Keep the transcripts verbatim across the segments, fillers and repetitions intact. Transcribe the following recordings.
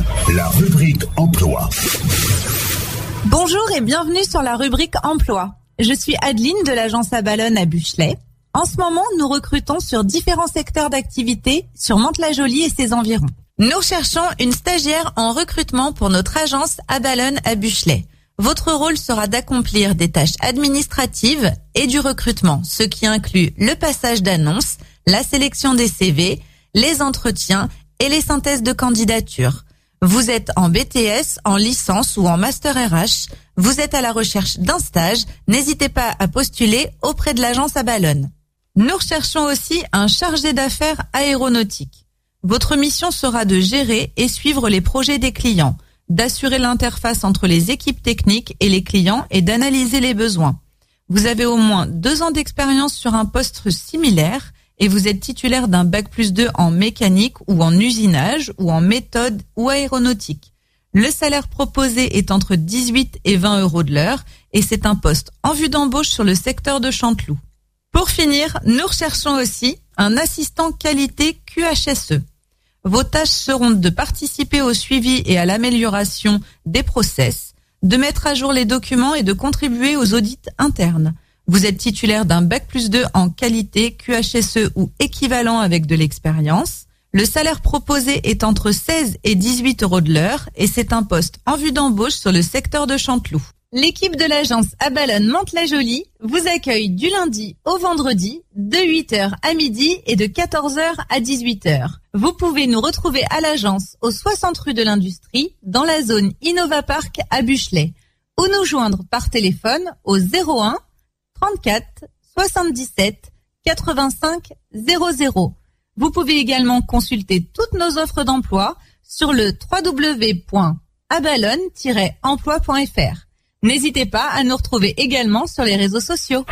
Ballonne, la rubrique emploi. Bonjour et bienvenue sur la rubrique emploi. Je suis Adeline de l'agence à Ballonne à Buchelet. En ce moment, nous recrutons sur différents secteurs d'activité sur Mantes-la-Jolie et ses environs. Nous cherchons une stagiaire en recrutement pour notre agence à Ballonne à Buchelet. Votre rôle sera d'accomplir des tâches administratives et du recrutement, ce qui inclut le passage d'annonces, la sélection des C V, les entretiens et les synthèses de candidature. Vous êtes en B T S, en licence ou en master R H. Vous êtes à la recherche d'un stage. N'hésitez pas à postuler auprès de l'agence à Ballonne. Nous recherchons aussi un chargé d'affaires aéronautique. Votre mission sera de gérer et suivre les projets des clients, d'assurer l'interface entre les équipes techniques et les clients et d'analyser les besoins. Vous avez au moins deux ans d'expérience sur un poste similaire et vous êtes titulaire d'un bac plus deux en mécanique ou en usinage ou en méthode ou aéronautique. Le salaire proposé est entre dix-huit et vingt euros de l'heure et c'est un poste en vue d'embauche sur le secteur de Chanteloup. Pour finir, nous recherchons aussi un assistant qualité Q H S E. Vos tâches seront de participer au suivi et à l'amélioration des process, de mettre à jour les documents et de contribuer aux audits internes. Vous êtes titulaire d'un bac plus deux en qualité, Q H S E ou équivalent avec de l'expérience. Le salaire proposé est entre seize et dix-huit euros de l'heure et c'est un poste en vue d'embauche sur le secteur de Chanteloup. L'équipe de l'agence à Ballonne Mantes-la-Jolie vous accueille du lundi au vendredi de huit heures à midi et de quatorze heures à dix-huit heures. Vous pouvez nous retrouver à l'agence au soixante rue de l'Industrie dans la zone Innova Park à Buchelet ou nous joindre par téléphone au zéro un trente-quatre soixante-dix-sept quatre-vingt-cinq zéro zéro. Vous pouvez également consulter toutes nos offres d'emploi sur le w w w point a ballonne tiret emploi point f r. N'hésitez pas à nous retrouver également sur les réseaux sociaux.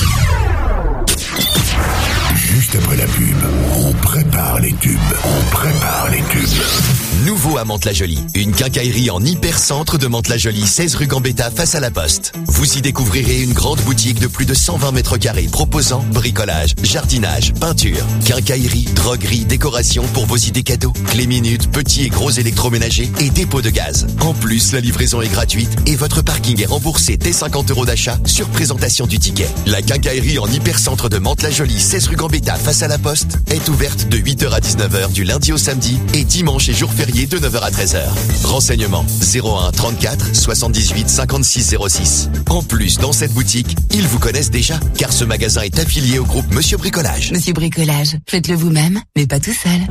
Juste après la pub, on prépare les tubes. On prépare les tubes. Nouveau à Mantes-la-Jolie, une quincaillerie en hyper-centre de Mantes-la-Jolie, seize rue Gambetta face à la Poste. Vous y découvrirez une grande boutique de plus de cent vingt mètres carrés proposant bricolage, jardinage, peinture, quincaillerie, droguerie, décoration pour vos idées cadeaux, clés minutes, petits et gros électroménagers et dépôt de gaz. En plus, la livraison est gratuite et votre parking est remboursé dès cinquante euros d'achat sur présentation du ticket. La quincaillerie en hyper-centre de Mantes-la-Jolie, seize rue Gambetta face à la Poste est ouverte de huit heures à dix-neuf heures du lundi au samedi et dimanche et jours fériés de neuf heures à treize heures. Renseignements zéro un trente-quatre soixante-dix-huit cinquante-six zéro six. En plus, dans cette boutique, ils vous connaissent déjà car ce magasin est affilié au groupe Monsieur Bricolage. Monsieur Bricolage, faites-le vous-même, mais pas tout seul.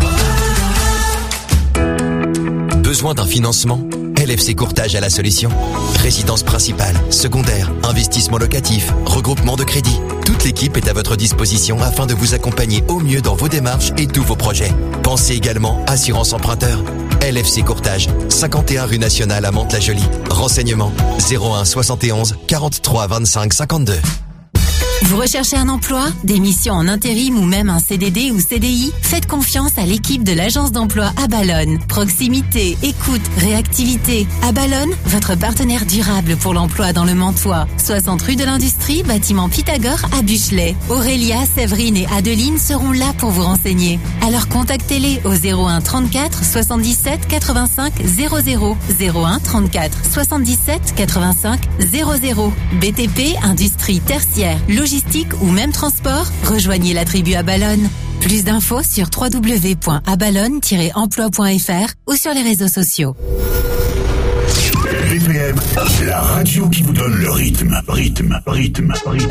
Besoin d'un financement ? L F C Courtage a la solution. Résidence principale, secondaire, investissement locatif, regroupement de crédit. Toute l'équipe est à votre disposition afin de vous accompagner au mieux dans vos démarches et tous vos projets. Pensez également assurance emprunteur. L F C Courtage, cinquante et un rue Nationale à Mantes-la-Jolie. Renseignements zéro un soixante et onze quarante-trois vingt-cinq cinquante-deux. Vous recherchez un emploi, des missions en intérim ou même un C D D ou C D I? Faites confiance à l'équipe de l'agence d'emploi à Ballonne. Proximité, écoute, réactivité. À Ballonne, votre partenaire durable pour l'emploi dans le Mantois. soixante rue de l'Industrie, bâtiment Pythagore à Buchelet. Aurélia, Séverine et Adeline seront là pour vous renseigner. Alors contactez-les au zéro un trente-quatre soixante-dix-sept quatre-vingt-cinq zéro zéro. zéro un trente-quatre soixante-dix-sept quatre-vingt-cinq zéro zéro. B T P, industrie tertiaire, logistique ou même transport, rejoignez la tribu à Ballonne. Plus d'infos sur w w w point a ballonne tiret emploi point f r ou sur les réseaux sociaux. B P M, la radio qui vous donne le rythme, rythme, rythme, rythme.